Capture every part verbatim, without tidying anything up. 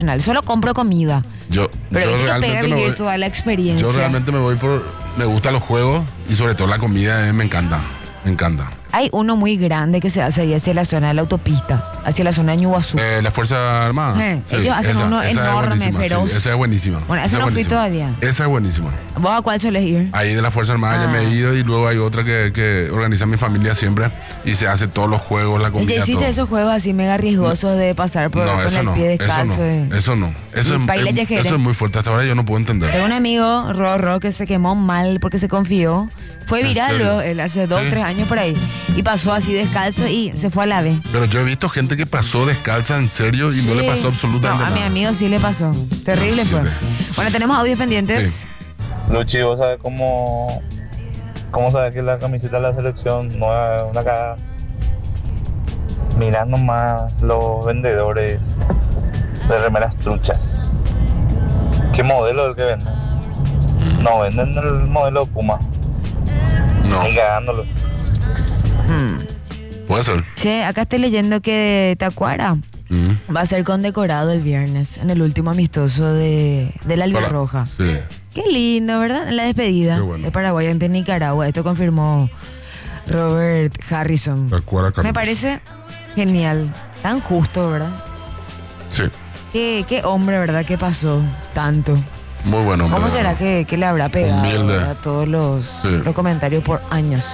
Solo compro comida. Yo, pero yo viste que pega vivir voy, toda la experiencia. Yo realmente me voy por... Me gustan los juegos y sobre todo la comida, eh, me encanta. Me encanta. Hay uno muy grande que se hace ahí hacia la zona de la autopista, hacia la zona de Ñuguazú. Eh, la Fuerza Armada. Eh, sí, ellos hacen esa, uno esa enorme, es feroz. Sí, esa es buenísima. Bueno, esa esa no fui buenísima. todavía. Esa es buenísima. ¿Vos a cuál sueles ir? Ahí de la Fuerza Armada Ah. ya me he ido y luego hay otra que, que organiza mi familia siempre y se hace todos los juegos, la ¿Y comida, ya hiciste todo. esos juegos así mega riesgosos de pasar por No, con eso el no, pie eso descalzo? no, eh? eso no. Eso Y es, baile es- yejere. eso es muy fuerte. Hasta ahora yo no puedo entender. Tengo un amigo, Rorro, que se quemó mal porque se confió. Fue ¿En viral serio? luego, él hace dos, Sí. tres años por ahí. Y pasó así descalzo y se fue al ave. Pero yo he visto gente que pasó descalza en serio y no le pasó absolutamente No, a nada. mi amigo sí le pasó. Terrible fue. Sí. Bueno, tenemos audios pendientes. Sí. Luchi, vos sabés cómo, cómo sabes que la camiseta de la selección no es una cagada. Mirá nomás los vendedores de remeras truchas. ¿Qué modelo es el que venden? No, venden el modelo Puma. No, Ni cagándolo. Hmm. puede ser. Che, acá estoy leyendo que Tacuara Mm. va a ser condecorado el viernes en el último amistoso de, de la Para- Albirroja. Sí. Qué lindo, ¿verdad? En la despedida Qué bueno. de Paraguay ante Nicaragua. Esto confirmó Robert Harrison. Tacuara Carlos. Me parece genial. Tan justo, ¿verdad? Sí. Qué, qué hombre, ¿verdad? Que pasó tanto. Muy bueno. ¿Cómo hombre. será que, que le habrá pegado Humilde. a todos los, Sí. los comentarios por años?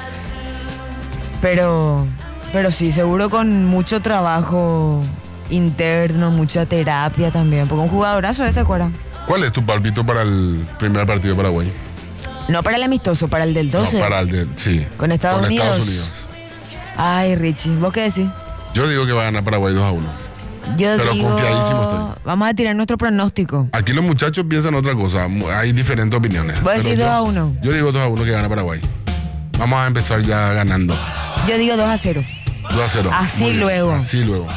Pero, pero sí, seguro con mucho trabajo interno, mucha terapia también. Porque un jugadorazo de este acuerdo. ¿Cuál es tu palpito para el primer partido de Paraguay? No para el amistoso, para el del doce. No, para el de... Sí. Con Estados Con Unidos. Estados Unidos. Ay, Richie, ¿vos qué decís? Yo digo que va a ganar Paraguay dos a uno. Yo Pero digo, confiadísimo estoy. vamos a tirar nuestro pronóstico. Aquí los muchachos piensan otra cosa. Mu- Hay diferentes opiniones. Vos Pero decís yo- dos a uno. Yo digo dos a uno que gana Paraguay. Vamos a empezar ya ganando. Yo digo dos a cero. dos a cero. Así Muy bien. luego. Así luego.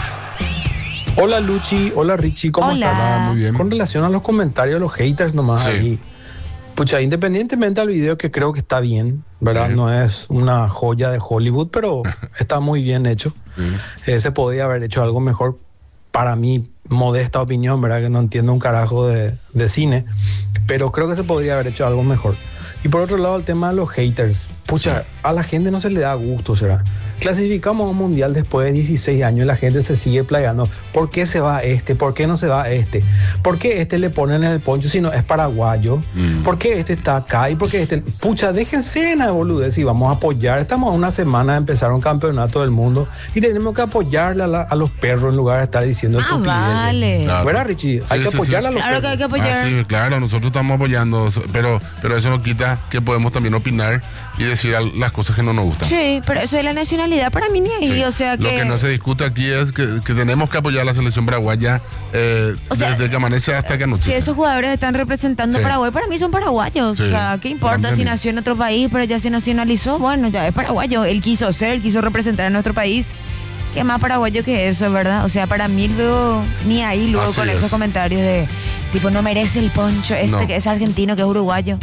Hola Luchi, hola Richie, ¿cómo Hola. están? Ah, muy bien. Con relación a los comentarios, los haters nomás Sí. ahí. Pucha, independientemente del video que creo que está bien, ¿verdad? Sí. No es una joya de Hollywood, pero está muy bien hecho. Sí. Eh, se podía haber hecho algo mejor, para mi modesta opinión, ¿verdad? Que no entiendo un carajo de, de cine, pero creo que se podría haber hecho algo mejor. Y por otro lado, el tema de los haters. Pucha, a la gente no se le da gusto, ¿será? Clasificamos a un mundial después de dieciséis años y la gente se sigue playando. ¿Por qué se va este? ¿Por qué no se va este? ¿Por qué este le ponen en el poncho si no es paraguayo? Mm. ¿Por qué este está acá? ¿Y por qué este? Pucha, déjense en la boludez y vamos a apoyar. Estamos a una semana de empezar un campeonato del mundo y tenemos que apoyarle a, la- a los perros en lugar de estar diciendo Ah, estupideces. vale. Claro. ¿Verdad, Richie? Hay Sí, que sí, apoyarle sí. a los Claro que perros. hay que apoyar. Ah, sí, claro, nosotros estamos apoyando, pero, pero eso no quita que podemos también opinar y decir al- las cosas que no nos gustan. Sí, pero eso de la nacionalidad para mí ni ahí, Sí. o sea Lo que... que no se discute aquí es que, que tenemos que apoyar a la selección paraguaya eh, O sea, desde que amanece hasta que anochece. Si esos jugadores están representando Sí. a Paraguay, para mí son paraguayos. Sí. O sea, ¿qué importa Para mí si también. nació en otro país, pero ya se nacionalizó? Bueno, ya es paraguayo. Él quiso ser, él quiso representar a nuestro país. ¿Qué más paraguayo que eso, verdad? O sea, para mí luego, ni ahí luego Así con es. esos comentarios de, tipo, no merece el poncho este No. que es argentino, que es uruguayo.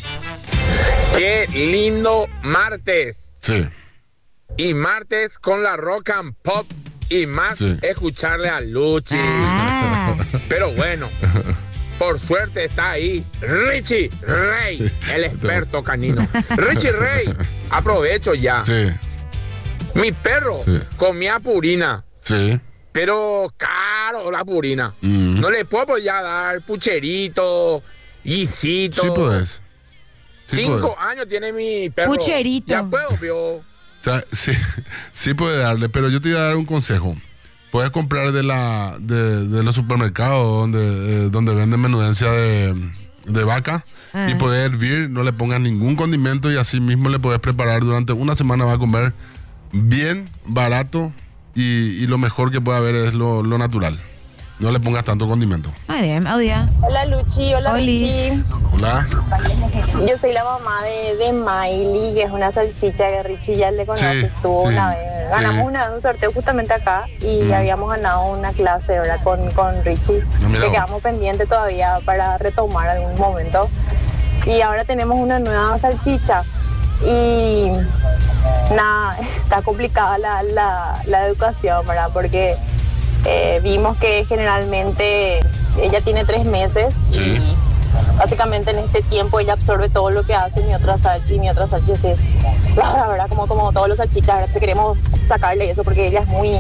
Qué lindo martes. Sí, Y martes con la rock and pop y más Sí. escucharle a Luchi. Ah, Pero bueno, por suerte está ahí Richie Rey, el experto canino. Richie Rey, aprovecho ya. sí, Mi perro Sí. comía purina, sí. pero caro la purina. Mm. No le puedo ya dar pucherito, guisito. Sí puedes. Sí Cinco puede. años tiene mi perro. Pucherito. Ya puedo, vio. O sea, sí, sí puede darle, pero yo te voy a dar un consejo. Puedes comprar de la de, de los supermercados donde, eh, donde venden menudencia de, de vaca Ah. y puedes hervir, no le pongas ningún condimento y así mismo le puedes preparar durante una semana. Va a comer bien, barato y, y lo mejor que puede haber es lo, lo natural. No le pongas tanto condimento. muy bien, Audia. Hola Luchi, hola Olis. Richie. Hola. Yo soy la mamá de, de Miley, que es una salchicha que Richie ya le conoce. Sí, Estuvo sí, una vez. Ganamos sí. una, un sorteo justamente acá y Mm. habíamos ganado una clase ahora con, con Richie. No, mira que vos. quedamos pendientes todavía para retomar algún momento. Y ahora tenemos una nueva salchicha. Y nada, está complicada la, la, la educación, ¿verdad? Porque eh, vimos que generalmente ella tiene tres meses Sí. y básicamente en este tiempo ella absorbe todo lo que hace mi otra salchi. Mi otra salchi es, es la verdad, como, como todos los salchichas, ¿verdad? Queremos sacarle eso porque ella es muy,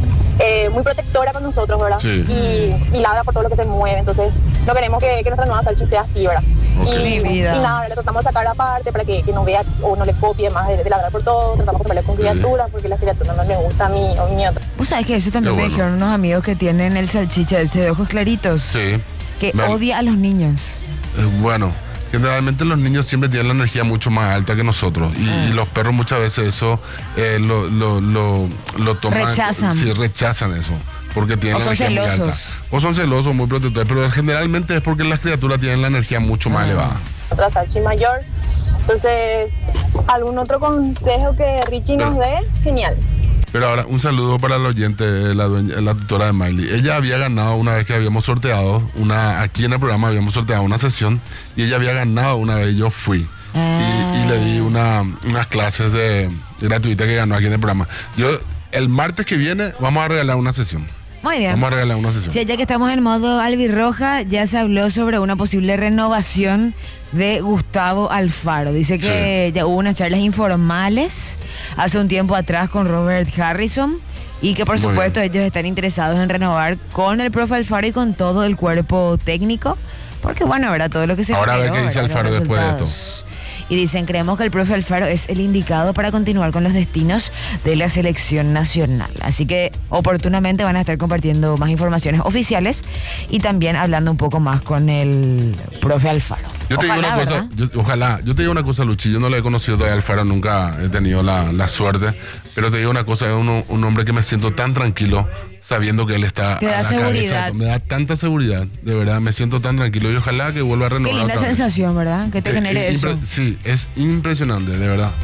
eh, muy protectora con nosotros, ¿verdad? Sí. Y, y ladra por todo lo que se mueve, entonces no queremos que, que nuestra nueva salchi sea así, ¿verdad? Ok. Y, Mi vida. y nada, le tratamos de sacar aparte para que, que no vea o no le copie más de, de ladrar por todo. Tratamos de comprarle con criaturas porque las criaturas no me gusta a mí o mi otra. Vos sabés que eso también Qué me bueno. dijeron unos amigos que tienen el salchicha ese de ojos claritos, Sí. que Me- odia a los niños. Eh, bueno, generalmente los niños siempre tienen la energía mucho más alta que nosotros y, Ah. y los perros muchas veces eso eh, lo, lo, lo, lo toman. Rechazan. Sí, rechazan eso. Porque tienen O la son energía muy celosos. alta. O son celosos, muy protectores, pero generalmente es porque las criaturas tienen la energía mucho más Ah. elevada. otra salchi mayor. Entonces, ¿algún otro consejo que Richie nos dé? Genial. Pero ahora, un saludo para el oyente, la, dueña- la tutora de Miley. Ella había ganado una vez que habíamos sorteado, una aquí en el programa habíamos sorteado una sesión, y ella había ganado una vez, yo fui. Ah. Y, y le di una, unas clases de gratuitas que ganó aquí en el programa. Yo, el martes que viene, vamos a regalar una sesión. Muy bien. Vamos a regalar una sesión. Sí, ya que estamos en modo albirroja, ya se habló sobre una posible renovación de Gustavo Alfaro. Dice que ya hubo unas charlas informales hace un tiempo atrás con Robert Harrison y que por Muy supuesto bien. ellos están interesados en renovar con el profe Alfaro y con todo el cuerpo técnico. Porque bueno, ¿verdad? Todo lo que se Ahora a ver generó, qué dice ¿verdad? Los Alfaro después de esto. resultados. Y dicen, creemos que el profe Alfaro es el indicado para continuar con los destinos de la selección nacional. Así que oportunamente van a estar compartiendo más informaciones oficiales y también hablando un poco más con el profe Alfaro. Yo te Ojalá, digo una cosa, ¿verdad? yo- ojalá, yo te digo una cosa, Luchi, yo no lo he conocido todavía Alfaro, nunca he tenido la, la suerte, pero te digo una cosa, es uno- un hombre que me siento tan tranquilo sabiendo que él está Te da a la cabeza, seguridad. me da tanta seguridad, de verdad, me siento tan tranquilo y ojalá que vuelva a Qué renovar. linda otra vez. sensación, ¿verdad? Que te Eh, genere eh, eso. impre- Sí, es impresionante, de verdad.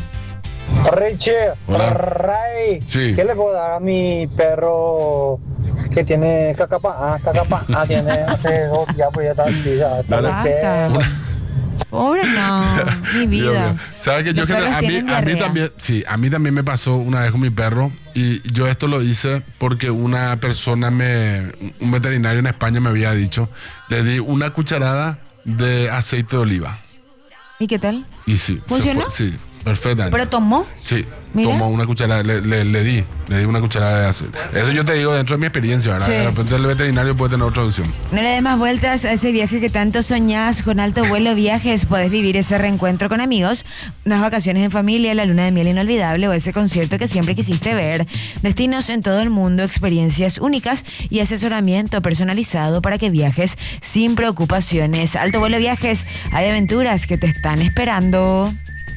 Richie, Hola. Ray, Sí. ¿qué le puedo dar a mi perro que tiene cacapa? Ah, cacapa. Ah, tiene hace dos días, pues ya está así, ya está Dale. Basta. enfermo. Pobre no, mi Dios vida. mío. ¿Sabes que yo Los gener- perros a mí, tienen a mí diarrea. también, sí, a mí también me pasó una vez con mi perro y yo esto lo hice porque una persona me, un veterinario en España me había dicho, le di una cucharada de aceite de oliva ¿Y qué tal? y sí, se ¿Funcionó? fue, sí, perfectamente. ¿Pero tomó? Sí, Mira. tomó una cucharada, le, le- le di, le di una cucharada de aceite. Eso yo te digo dentro de mi experiencia, ¿verdad? Sí. De repente el veterinario puede tener otra opción. No le des más vueltas a ese viaje que tanto soñás. Con Alto Vuelo Viajes podés vivir ese reencuentro con amigos, unas vacaciones en familia, la luna de miel inolvidable o ese concierto que siempre quisiste ver. Destinos en todo el mundo, experiencias únicas y asesoramiento personalizado para que viajes sin preocupaciones. Alto Vuelo Viajes, hay aventuras que te están esperando.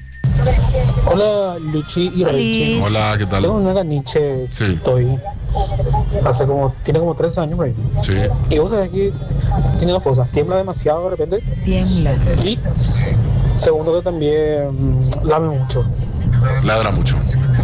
Hola, Luchi y Olis. Richie. Hola, ¿qué tal? Tengo una caniche Sí. que estoy hace como, tiene como tres años, por ahí. Sí. Y vos sabés que tiene dos cosas, tiembla demasiado de repente Tiembla. y segundo que también mm, lame mucho. Ladra mucho.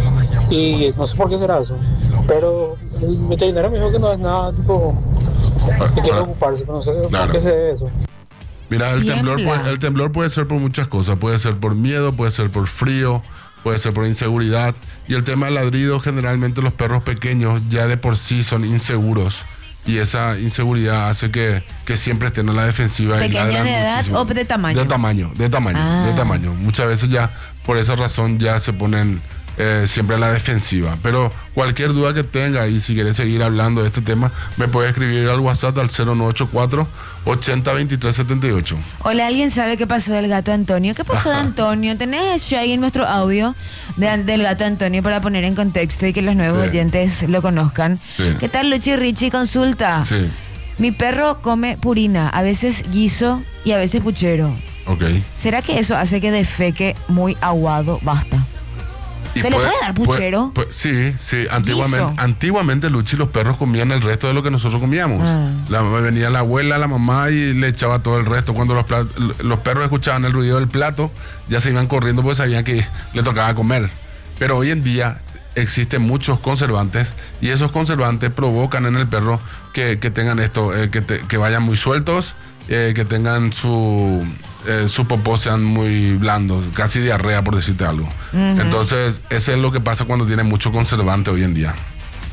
Y no sé por qué será eso, pero el veterinario me dijo que no es nada tipo que quiere Para- ocuparse, pero no sé Claro. por qué se debe eso. Mira, el temblor, Tiembla. puede, el temblor puede ser por muchas cosas. Puede ser por miedo, puede ser por frío, puede ser por inseguridad. Y el tema del ladrido, generalmente los perros pequeños ya de por sí son inseguros. Y esa inseguridad hace que, que siempre estén a la defensiva. y ¿Pequeño ladran de edad muchísimo. o de tamaño? De tamaño, de tamaño, Ah. de tamaño. Muchas veces ya, por esa razón, ya se ponen eh, siempre a la defensiva. Pero cualquier duda que tenga y si quieres seguir hablando de este tema, me puedes escribir al WhatsApp al cero nueve ocho cuatro, ochenta, veintitrés setenta y ocho. Hola, ¿alguien sabe qué pasó del gato Antonio? ¿Qué pasó de Antonio? ¿Tenés ya ahí en nuestro audio de- del gato Antonio para poner en contexto y que los nuevos Sí. oyentes lo conozcan? Sí. ¿Qué tal, Luchi Richie? Consulta. Sí, Mi perro come purina, a veces guiso y a veces puchero. ok. ¿Será que eso hace que defeque muy aguado? Basta. Y ¿Se le puede dar puchero? puede- sí, sí. Antiguamente, Guiso. antiguamente, Luchi, los perros comían el resto de lo que nosotros comíamos. Ah. La, venía la abuela, la mamá y le echaba todo el resto. Cuando los, plat- los perros escuchaban el ruido del plato, ya se iban corriendo porque sabían que le tocaba comer. Pero hoy en día existen muchos conservantes y esos conservantes provocan en el perro que, que tengan esto, eh, que, te- que vayan muy sueltos, eh, que tengan su, eh, su popó sean muy blandos, casi diarrea por decirte algo. Entonces, eso es lo que pasa cuando tiene mucho conservante hoy en día.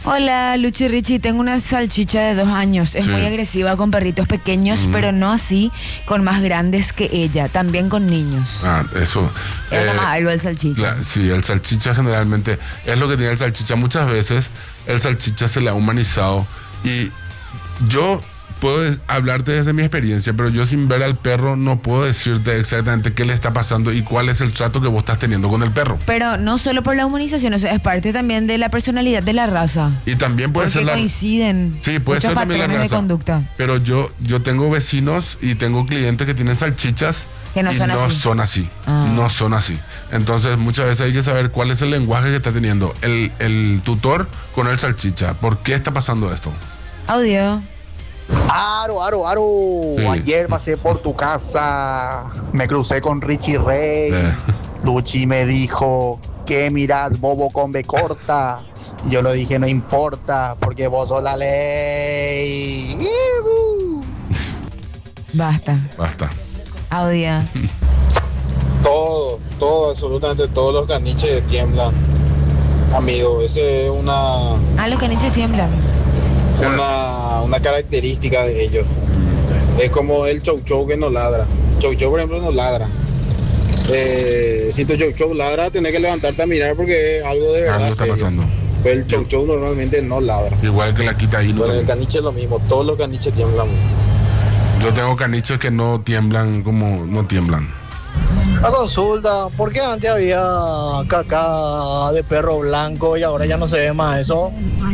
Hola, Luchi Richie, tengo una salchicha de dos años. Es Sí. muy agresiva con perritos pequeños, Ujú. pero no así con más grandes que ella, también con niños. Ah, eso. Es eh, nada más algo del salchicha. la- sí, el salchicha generalmente es lo que tiene el salchicha. Muchas veces el salchicha se le ha humanizado y yo puedo des- hablarte desde mi experiencia, pero yo sin ver al perro no puedo decirte exactamente qué le está pasando y cuál es el trato que vos estás teniendo con el perro. Pero no solo por la humanización, o sea, es parte también de la personalidad de la raza. Y también puede Porque ser la... coinciden Sí, puede muchos ser también la patrones de raza. conducta. Pero yo, yo tengo vecinos y tengo clientes que tienen salchichas Que no y son no así. son así. Ah. No son así. Entonces muchas veces hay que saber cuál es el lenguaje que está teniendo el, el tutor con el salchicha. ¿Por qué está pasando esto? Audio. Aro, aro, aro. Sí. Ayer pasé por tu casa. Me crucé con Richie Rey. Eh. Luchi me dijo, ¿qué mirás, bobo con B corta? Yo le dije, no importa, porque vos sos la ley. Ibu. Basta. Basta. Audio. Todo, todo, absolutamente todos los caniches tiemblan. Amigo, ese es una, Ah, los caniches tiemblan. una, una característica de ellos. Es como el chow chow que no ladra. Chow chow, por ejemplo, no ladra. Eh, si tu chow chow ladra, tenés que levantarte a mirar porque es algo de verdad Algo está serio. pasando. Pero el chow chow normalmente no ladra. Igual que la quita ahí. Bueno, el caniche es lo mismo, todos los caniches tiemblan. Yo tengo caniches que no tiemblan como no tiemblan. La consulta, ¿por qué antes había caca de perro blanco y ahora ya no se ve más eso?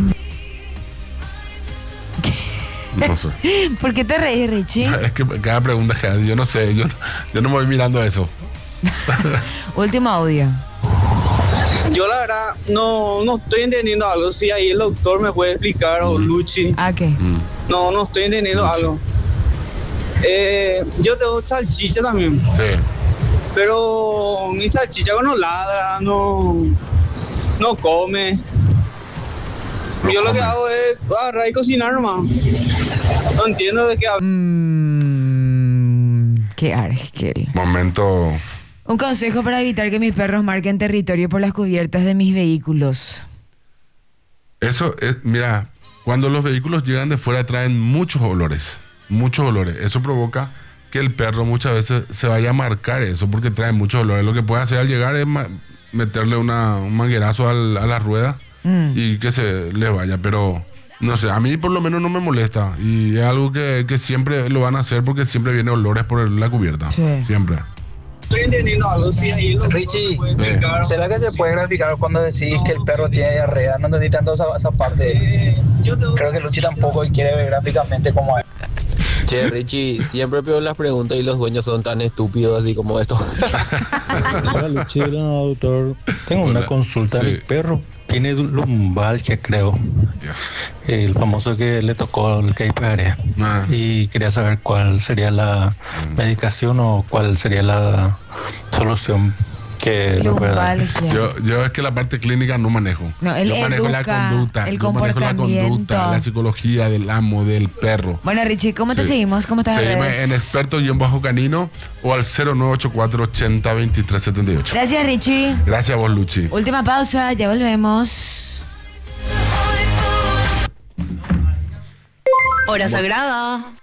No sé. ¿Por qué te reís, Richie? Es que cada pregunta que hace, yo no sé, yo, no- yo no me voy mirando eso. Último audio. Yo la verdad no, no estoy entendiendo algo. Si ahí el doctor me puede explicar o Luchi. ¿A qué? Mm. No, no estoy entendiendo Luchi. algo. Eh, yo tengo salchicha también. Sí. Pero mi salchicha no ladra, no, no come. No yo lo que come. hago es agarrar y cocinar nomás. No entiendo de qué hablo. Mm, qué argel. Momento. Un consejo para evitar que mis perros marquen territorio por las cubiertas de mis vehículos. Eso es, mira, cuando los vehículos llegan de fuera traen muchos olores, muchos olores. Eso provoca que el perro muchas veces se vaya a marcar eso porque trae muchos olores. Lo que puede hacer al llegar es ma- meterle una, un manguerazo al- a la rueda Mm. y que se le vaya. Pero no sé, a mí por lo menos no me molesta y es algo que, que siempre lo van a hacer porque siempre viene olores por la cubierta. Sí. Siempre. Estoy entendiendo algo. Si ahí el doctor Richie, me puede explicar. ¿será que se puede graficar cuando decís que el perro tiene diarrea? No entendí tanto esa, esa parte. Eh, yo tengo Creo que Luchi tampoco quiere ver gráficamente cómo es. Che, Richie, siempre peor las preguntas y los dueños son tan estúpidos así como esto. Hola Luchi, hola doctor. Tengo Hola. una consulta. Sí. Mi perro tiene lumbalgia, creo. Dios. El famoso que le tocó el que hay pegaré. Ah. Y quería saber cuál sería la medicación o cuál sería la solución que le pueda dar. Lumbalgia. Yo, yo es que la parte clínica no manejo. No, él yo manejo la educa, conducta, el yo manejo la comportamiento. conducta, la psicología del amo, del perro. Bueno, Richie, ¿cómo te Sí. seguimos? ¿Cómo estás en Seguime redes? en experto-canino o al cero nueve ocho cuatro ochenta veintitrés setenta y ocho. Gracias, Richie. Gracias a vos, Luchi. Última pausa, ya volvemos. Hora sagrada.